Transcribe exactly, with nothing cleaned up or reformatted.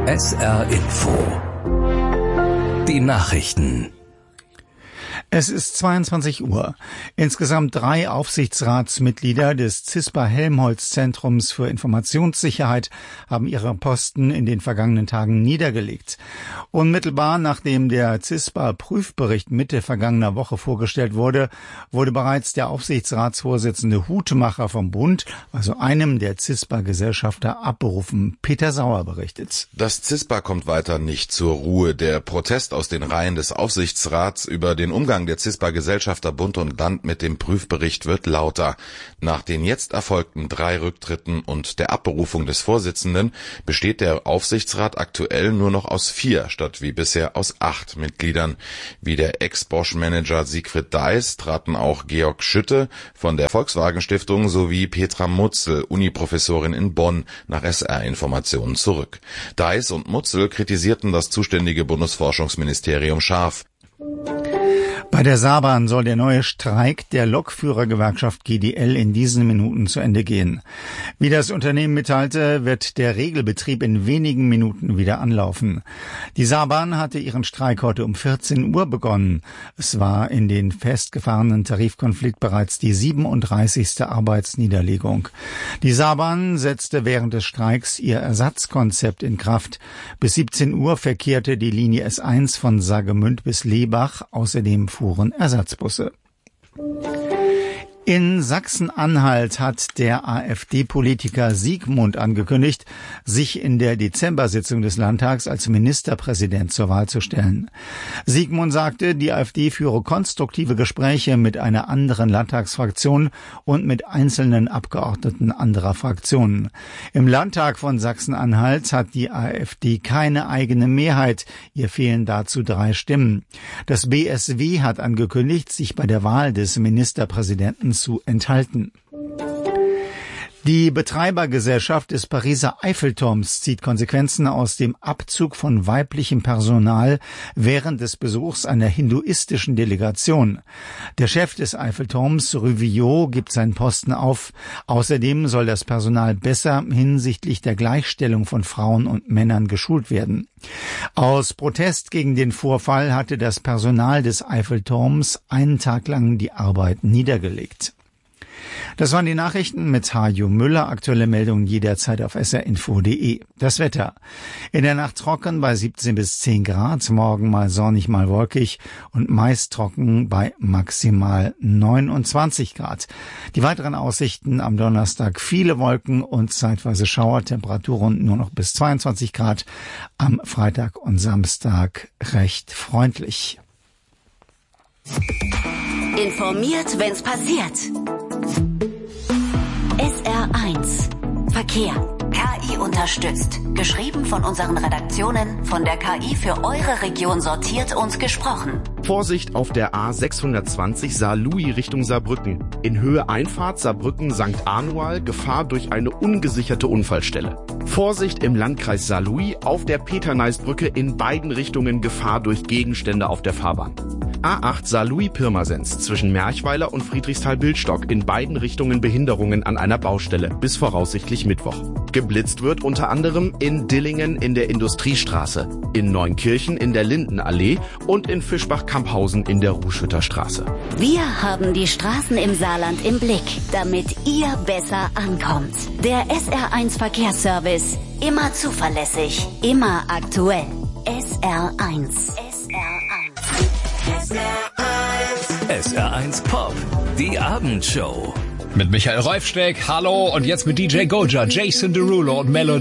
S R Info. Die Nachrichten. Es ist zweiundzwanzig Uhr. Insgesamt drei Aufsichtsratsmitglieder des CISPA-Helmholtz-Zentrums für Informationssicherheit haben ihre Posten in den vergangenen Tagen niedergelegt. Unmittelbar nachdem der CISPA-Prüfbericht Mitte vergangener Woche vorgestellt wurde, wurde bereits der Aufsichtsratsvorsitzende Hutemacher vom Bund, also einem der CISPA-Gesellschafter, abberufen. Peter Sauer berichtet. Das CISPA kommt weiter nicht zur Ruhe. Der Protest aus den Reihen des Aufsichtsrats über den Umgang der CISPA-Gesellschafter Bund und Land mit dem Prüfbericht wird lauter. Nach den jetzt erfolgten drei Rücktritten und der Abberufung des Vorsitzenden besteht der Aufsichtsrat aktuell nur noch aus vier statt wie bisher aus acht Mitgliedern. Wie der Ex-Bosch-Manager Siegfried Deiß traten auch Georg Schütte von der Volkswagen-Stiftung sowie Petra Mutzel, Uniprofessorin in Bonn, nach S R-Informationen zurück. Deiß und Mutzel kritisierten das zuständige Bundesforschungsministerium scharf. Bei der Saarbahn soll der neue Streik der Lokführergewerkschaft G D L in diesen Minuten zu Ende gehen. Wie das Unternehmen mitteilte, wird der Regelbetrieb in wenigen Minuten wieder anlaufen. Die Saarbahn hatte ihren Streik heute um vierzehn Uhr begonnen. Es war in den festgefahrenen Tarifkonflikt bereits die siebenunddreißigste Arbeitsniederlegung. Die Saarbahn setzte während des Streiks ihr Ersatzkonzept in Kraft. Bis siebzehn Uhr verkehrte die Linie S eins von Saargemünd bis Lebach, außerdem fuhren Ersatzbusse. In Sachsen-Anhalt hat der AfD-Politiker Siegmund angekündigt, sich in der Dezember-Sitzung des Landtags als Ministerpräsident zur Wahl zu stellen. Siegmund sagte, die AfD führe konstruktive Gespräche mit einer anderen Landtagsfraktion und mit einzelnen Abgeordneten anderer Fraktionen. Im Landtag von Sachsen-Anhalt hat die AfD keine eigene Mehrheit. Ihr fehlen dazu drei Stimmen. Das B S W hat angekündigt, sich bei der Wahl des Ministerpräsidenten zu enthalten. Die Betreibergesellschaft des Pariser Eiffelturms zieht Konsequenzen aus dem Abzug von weiblichem Personal während des Besuchs einer hinduistischen Delegation. Der Chef des Eiffelturms, Ruvillot, gibt seinen Posten auf. Außerdem soll das Personal besser hinsichtlich der Gleichstellung von Frauen und Männern geschult werden. Aus Protest gegen den Vorfall hatte das Personal des Eiffelturms einen Tag lang die Arbeit niedergelegt. Das waren die Nachrichten mit Hajo Müller. Aktuelle Meldungen jederzeit auf S R Info punkt de. Das Wetter. In der Nacht trocken bei siebzehn bis zehn Grad. Morgen mal sonnig, mal wolkig und meist trocken bei maximal neunundzwanzig Grad. Die weiteren Aussichten am Donnerstag: viele Wolken und zeitweise Schauer. Temperaturen nur noch bis zweiundzwanzig Grad. Am Freitag und Samstag recht freundlich. Informiert, wenn's passiert. S R eins Verkehr. K I unterstützt. Geschrieben von unseren Redaktionen, von der K I für eure Region sortiert und gesprochen. Vorsicht auf der A sechshundertzwanzig Saarlouis Richtung Saarbrücken. In Höhe Einfahrt Saarbrücken Sankt Anual, Gefahr durch eine ungesicherte Unfallstelle. Vorsicht im Landkreis Saarlouis auf der Peter-Neis-Brücke in beiden Richtungen, Gefahr durch Gegenstände auf der Fahrbahn. A acht Saarlouis-Pirmasens zwischen Merchweiler und Friedrichsthal-Bildstock, in beiden Richtungen Behinderungen an einer Baustelle, bis voraussichtlich Mittwoch. Geblitzt wird unter anderem in Dillingen in der Industriestraße, in Neunkirchen in der Lindenallee und in Fischbach-Kamphausen in der Ruhschütter Straße. Wir haben die Straßen im Saarland im Blick, damit ihr besser ankommt. Der S R eins Verkehrsservice, immer zuverlässig, immer aktuell. S R eins. S R eins. S R eins Pop, die Abendshow. Mit Michael Reufsteck, hallo, und jetzt mit D J Goja, Jason Derulo und Melody.